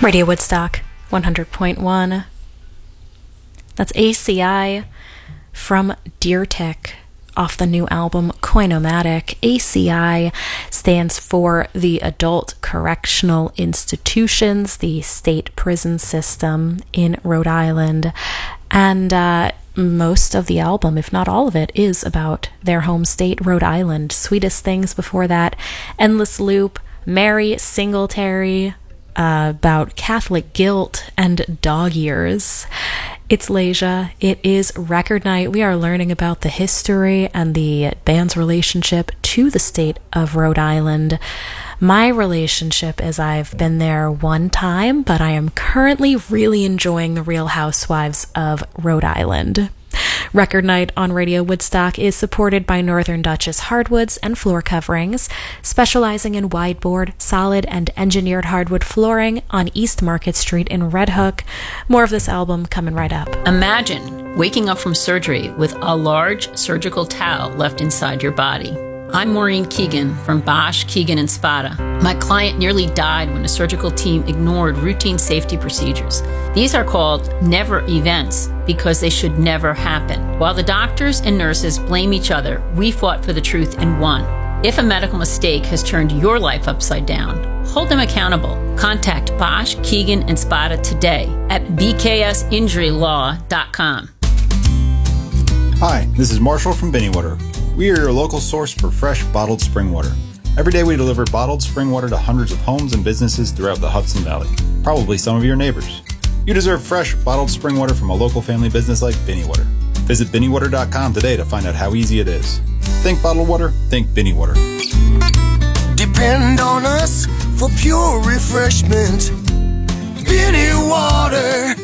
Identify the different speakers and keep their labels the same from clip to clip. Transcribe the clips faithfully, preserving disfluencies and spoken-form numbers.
Speaker 1: Radio Woodstock, one hundred point one. That's A C I from Deer Tick off the new album Coinomatic. A C I stands for the Adult Correctional Institutions, the state prison system in Rhode Island. And uh, most of the album, if not all of it, is about their home state, Rhode Island. Sweetest Things before that, Endless Loop, Mary Singletary, uh, about Catholic guilt and dog years. It's Leisure. It is record night. We are learning about the history and the band's relationship to the state of Rhode Island. My relationship is I've been there one time, but I am currently really enjoying the Real Housewives of Rhode Island. Record Night on Radio Woodstock is supported by Northern Duchess Hardwoods and Floor Coverings, specializing in wide-board, solid, and engineered hardwood flooring on East Market Street in Red Hook. More of this album coming right up.
Speaker 2: Imagine waking up from surgery with a large surgical towel left inside your body. I'm Maureen Keegan from Bosch, Keegan and Spada. My client nearly died when a surgical team ignored routine safety procedures. These are called never events because they should never happen. While the doctors and nurses blame each other, we fought for the truth and won. If a medical mistake has turned your life upside down, hold them accountable. Contact Bosch, Keegan and Spada today at b k s injury law dot com.
Speaker 3: Hi, this is Marshall from Binnywater. We are your local source for fresh, bottled spring water. Every day we deliver bottled spring water to hundreds of homes and businesses throughout the Hudson Valley, probably some of your neighbors. You deserve fresh, bottled spring water from a local family business like Binnywater. Visit binnywater dot com today to find out how easy it is. Think bottled water, think Binnywater.
Speaker 4: Depend on us for pure refreshment. Binnywater.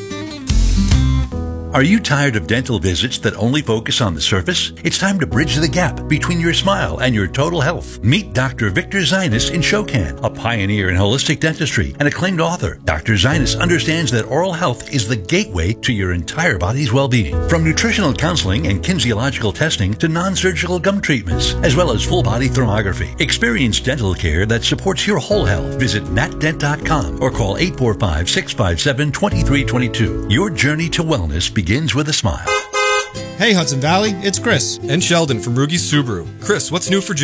Speaker 5: Are you tired of dental visits that only focus on the surface? It's time to bridge the gap between your smile and your total health. Meet Doctor Victor Zinus in Shokan, a pioneer in holistic dentistry and acclaimed author. Doctor Zinus understands that oral health is the gateway to your entire body's well-being. From nutritional counseling and kinesiological testing to non-surgical gum treatments, as well as full-body thermography. Experience dental care that supports your whole health. Visit nat dent dot com or call eight four five, six five seven, two three two two. Your journey to wellness begins begins with a smile.
Speaker 6: Hey Hudson Valley, it's Chris
Speaker 7: and Sheldon from Rugi Subaru. Chris, what's new for June?